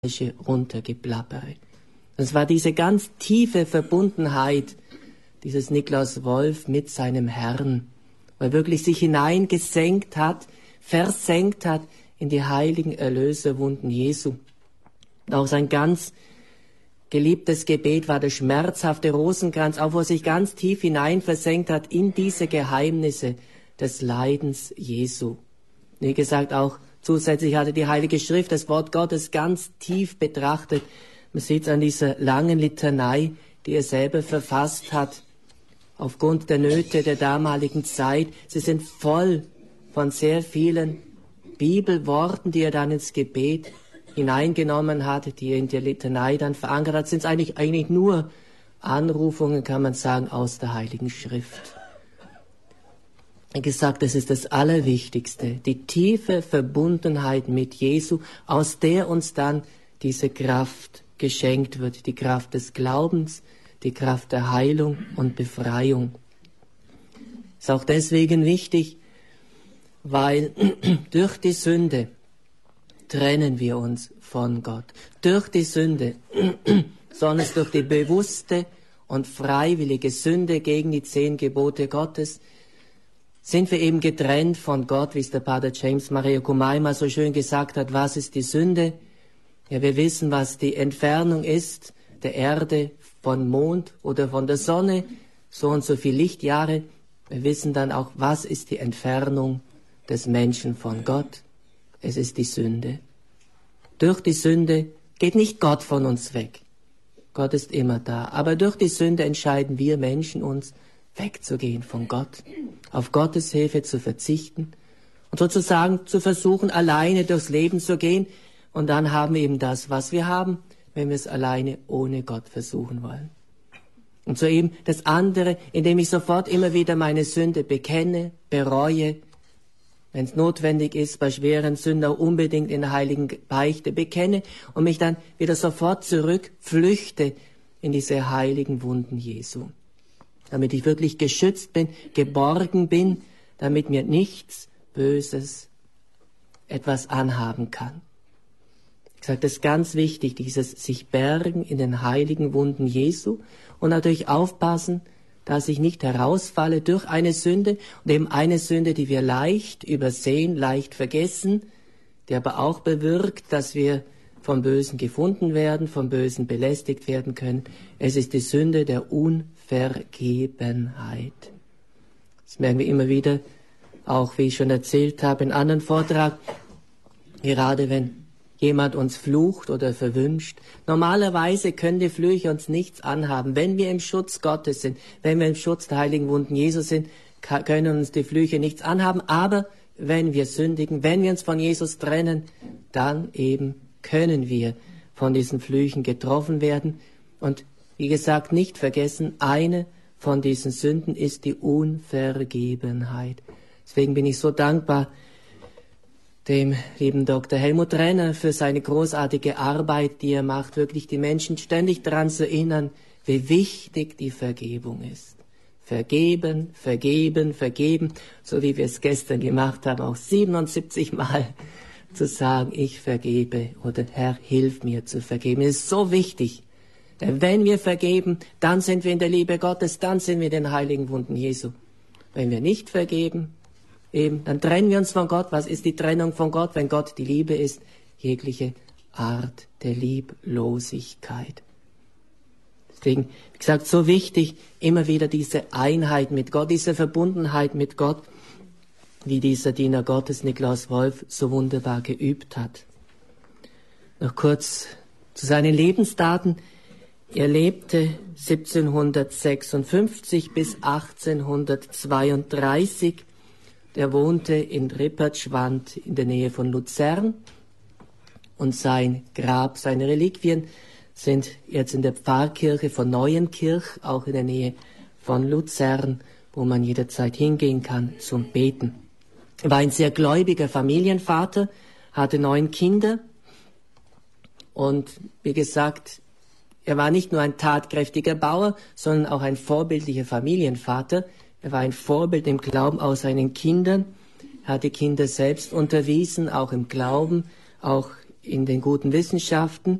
runtergeplappere. Das war diese ganz tiefe Verbundenheit dieses Niklaus Wolf mit seinem Herrn, wo er wirklich sich hineingesenkt hat, versenkt hat in die heiligen Erlöserwunden Jesu. Und auch sein ganz geliebtes Gebet war der schmerzhafte Rosenkranz, auch wo er sich ganz tief hinein versenkt hat in diese Geheimnisse des Leidens Jesu. Wie gesagt, auch zusätzlich hatte die Heilige Schrift das Wort Gottes ganz tief betrachtet. Man sieht es an dieser langen Litanei, die er selber verfasst hat, aufgrund der Nöte der damaligen Zeit. Sie sind voll von sehr vielen Bibelworten, die er dann ins Gebet hineingenommen hat, die er in der Litanei dann verankert hat. Sind eigentlich nur Anrufungen, kann man sagen, aus der Heiligen Schrift. Wie gesagt, das ist das Allerwichtigste, die tiefe Verbundenheit mit Jesu, aus der uns dann diese Kraft geschenkt wird, die Kraft des Glaubens, die Kraft der Heilung und Befreiung. Ist auch deswegen wichtig, weil durch die Sünde trennen wir uns von Gott. Durch die Sünde, sondern durch die bewusste und freiwillige Sünde gegen die 10 Gebote Gottes, sind wir eben getrennt von Gott, wie es der Pater James Maria Kumaima so schön gesagt hat. Was ist die Sünde? Ja, wir wissen, was die Entfernung ist der Erde von Mond oder von der Sonne, so und so viel Lichtjahre. Wir wissen dann auch, was ist die Entfernung des Menschen von Gott? Es ist die Sünde. Durch die Sünde geht nicht Gott von uns weg. Gott ist immer da. Aber durch die Sünde entscheiden wir Menschen uns, wegzugehen von Gott, auf Gottes Hilfe zu verzichten und sozusagen zu versuchen, alleine durchs Leben zu gehen. Und dann haben wir eben das, was wir haben, wenn wir es alleine ohne Gott versuchen wollen. Und so eben das andere, indem ich sofort immer wieder meine Sünde bekenne, bereue, wenn es notwendig ist, bei schweren Sünden auch unbedingt in der heiligen Beichte bekenne und mich dann wieder sofort zurückflüchte in diese heiligen Wunden Jesu. Damit ich wirklich geschützt bin, geborgen bin, damit mir nichts Böses etwas anhaben kann. Ich sage, das ist ganz wichtig, dieses sich bergen in den heiligen Wunden Jesu und natürlich aufpassen, dass ich nicht herausfalle durch eine Sünde und eben eine Sünde, die wir leicht übersehen, leicht vergessen, die aber auch bewirkt, dass wir vom Bösen gefunden werden, vom Bösen belästigt werden können. Es ist die Sünde der Unvergebenheit. Das merken wir immer wieder, auch wie ich schon erzählt habe, in einem anderen Vortrag, gerade wenn jemand uns flucht oder verwünscht. Normalerweise können die Flüche uns nichts anhaben. Wenn wir im Schutz Gottes sind, wenn wir im Schutz der heiligen Wunden Jesu sind, können uns die Flüche nichts anhaben. Aber wenn wir sündigen, wenn wir uns von Jesus trennen, dann eben können wir von diesen Flüchen getroffen werden. Und wie gesagt, nicht vergessen, eine von diesen Sünden ist die Unvergebenheit. Deswegen bin ich so dankbar dem lieben Dr. Helmut Renner für seine großartige Arbeit, die er macht, wirklich die Menschen ständig daran zu erinnern, wie wichtig die Vergebung ist. Vergeben, vergeben, vergeben, so wie wir es gestern gemacht haben, auch 77 Mal zu sagen, ich vergebe oder Herr, hilf mir zu vergeben. Es ist so wichtig. Denn wenn wir vergeben, dann sind wir in der Liebe Gottes, dann sind wir in den heiligen Wunden Jesu. Wenn wir nicht vergeben, eben, dann trennen wir uns von Gott. Was ist die Trennung von Gott, wenn Gott die Liebe ist? Jegliche Art der Lieblosigkeit. Deswegen, wie gesagt, so wichtig, immer wieder diese Einheit mit Gott, diese Verbundenheit mit Gott, wie dieser Diener Gottes, Niklaus Wolf, so wunderbar geübt hat. Noch kurz zu seinen Lebensdaten. Er lebte 1756 bis 1832. Der wohnte in Rippertschwand in der Nähe von Luzern. Und sein Grab, seine Reliquien sind jetzt in der Pfarrkirche von Neuenkirch, auch in der Nähe von Luzern, wo man jederzeit hingehen kann zum Beten. Er war ein sehr gläubiger Familienvater, hatte 9 Kinder und wie gesagt, er war nicht nur ein tatkräftiger Bauer, sondern auch ein vorbildlicher Familienvater. Er war ein Vorbild im Glauben aus seinen Kindern, hat die Kinder selbst unterwiesen, auch im Glauben, auch in den guten Wissenschaften